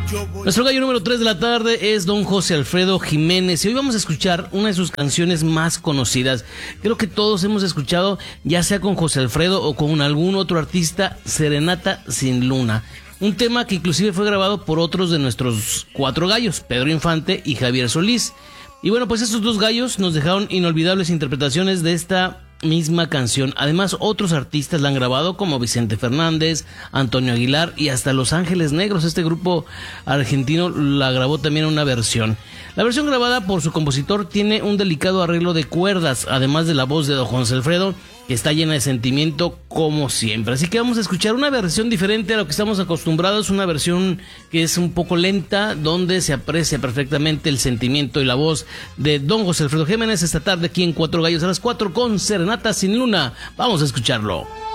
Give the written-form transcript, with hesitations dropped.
Nuestro gallo número 3 de la tarde es don José Alfredo Jiménez y hoy vamos a escuchar una de sus canciones más conocidas. Creo que todos hemos escuchado, ya sea con José Alfredo o con algún otro artista, Serenata sin Luna. Un tema que inclusive fue grabado por otros de nuestros 4 gallos, Pedro Infante y Javier Solís. Y bueno, pues estos 2 gallos nos dejaron inolvidables interpretaciones de esta misma canción. Además, otros artistas la han grabado como Vicente Fernández, Antonio Aguilar y hasta Los Ángeles Negros. Este grupo argentino la grabó también una versión. La versión grabada por su compositor tiene un delicado arreglo de cuerdas, además de la voz de don José Alfredo, que está llena de sentimiento como siempre. Así que vamos a escuchar una versión diferente a lo que estamos acostumbrados, una versión que es un poco lenta, donde se aprecia perfectamente el sentimiento y la voz de don José Alfredo Jiménez esta tarde aquí en Cuatro Gallos a las 4 con Serenata sin Luna. Vamos a escucharlo.